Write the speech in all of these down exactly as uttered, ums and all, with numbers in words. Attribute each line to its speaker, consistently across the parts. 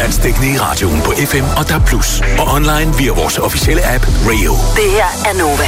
Speaker 1: Landsdækkende i radioen på F M og D A B plus, og online via vores officielle app Rio.
Speaker 2: Det her er Nova.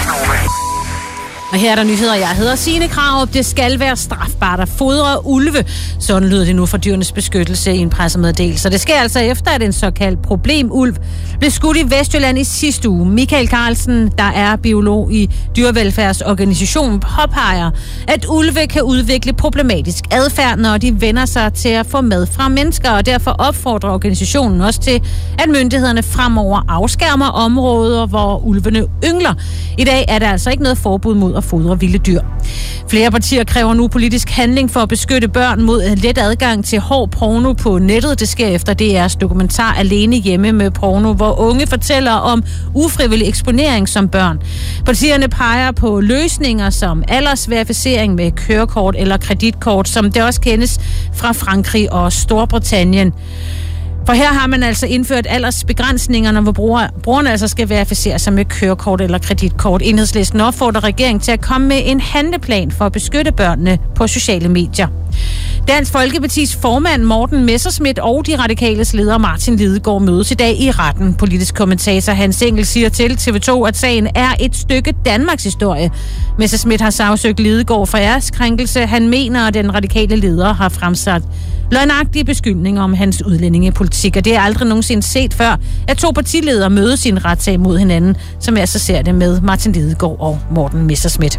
Speaker 3: Og her er der nyheder. Jeg hedder Signe Krarup. Det skal være strafbart at fodre ulve. Sådan lyder det nu fra Dyrenes Beskyttelse i en pressemeddelelse. Det sker altså efter, at en såkaldt problemulv blev skudt i Vestjylland i sidste uge. Michael Carlsen, der er biolog i dyrevelfærdsorganisationen, påpeger, at ulve kan udvikle problematisk adfærd, når de vender sig til at få mad fra mennesker, og derfor opfordrer organisationen også til, at myndighederne fremover afskærmer områder, hvor ulvene yngler. I dag er der altså ikke noget forbud mod at fodre vilde dyr. Flere partier kræver nu politisk handling for at beskytte børn mod let adgang til hård porno på nettet. Det sker efter D R's dokumentar Alene hjemme med porno, hvor unge fortæller om ufrivillig eksponering som børn. Partierne peger på løsninger som aldersverificering med kørekort eller kreditkort, som det også kendes fra Frankrig og Storbritannien. For her har man altså indført aldersbegrænsningerne, hvor bruger, brugerne altså skal verificere sig med kørekort eller kreditkort. Enhedslisten opfordrer regeringen til at komme med en handleplan for at beskytte børnene på sociale medier. Dansk Folkepartis formand Morten Messerschmidt og de radikales leder Martin Lidegaard mødes i dag i retten. Politisk kommentator Hans Engel siger til T V to, at sagen er et stykke Danmarks historie. Messerschmidt har sagsøgt Lidegaard for æreskrænkelse. Han mener, at den radikale leder har fremsat løgnagtige beskyldninger om hans udlændingepolitik, og det er aldrig nogensinde set før, at to partiledere mødes i en retssag mod hinanden, som jeg så ser det med Martin Lidegaard og Morten Messerschmidt.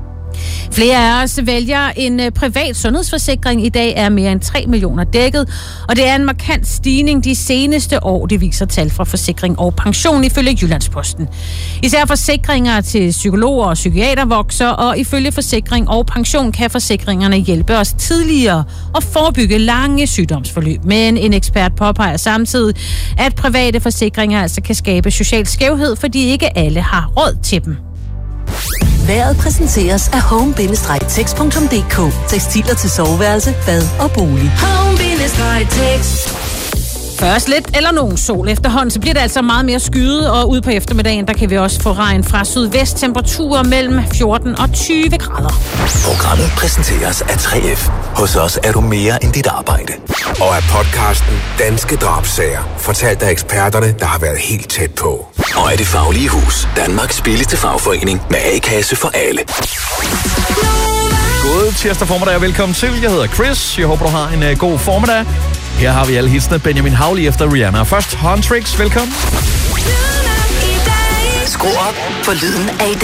Speaker 3: Flere af os vælger en privat sundhedsforsikring. I dag er mere end tre millioner dækket, og det er en markant stigning de seneste år, det viser tal fra Forsikring og Pension ifølge Jyllandsposten. Især forsikringer til psykologer og psykiater vokser, og ifølge Forsikring og Pension kan forsikringerne hjælpe os tidligere og forebygge lange sygdomsforløb. Men en ekspert påpeger samtidig, at private forsikringer altså kan skabe social skævhed, fordi ikke alle har råd til dem.
Speaker 2: Vejret præsenteres af home bindestreg text punktum d k. Tekstiler til soveværelse, bad og bolig. home bindestreg text.
Speaker 3: Først lidt eller nogen sol. Efterhånden så bliver det altså meget mere skyet, og ude på eftermiddagen, der kan vi også få regn fra sydvest. Temperaturer mellem fjorten og tyve grader.
Speaker 1: Programmet præsenteres af tre F. Hos os er du mere end dit arbejde.
Speaker 4: Og af podcasten Danske Drabsager, fortalt af eksperterne, der har været helt tæt på.
Speaker 1: Og af Det Faglige Hus, Danmarks billigste fagforening med A-kasse for alle.
Speaker 5: God tirsdag formiddag og velkommen til. Jeg hedder Chris. Jeg håber, du har en uh, god formiddag. Her har vi alle hitsene. Benjamin Hauli efter Rihanna. Først Huntrix, velkommen.
Speaker 2: Skru op for lyden af